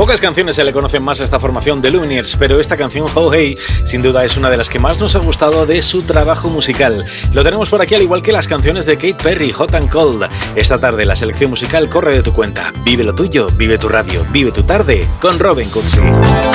Pocas canciones se le conocen más a esta formación de Lumineers, pero esta canción, Oh Hey, sin duda es una de las que más nos ha gustado de su trabajo musical. Lo tenemos por aquí, al igual que las canciones de Katy Perry, Hot and Cold. Esta tarde la selección musical corre de tu cuenta. Vive lo tuyo, vive tu radio, vive tu tarde con Robin Cutsi.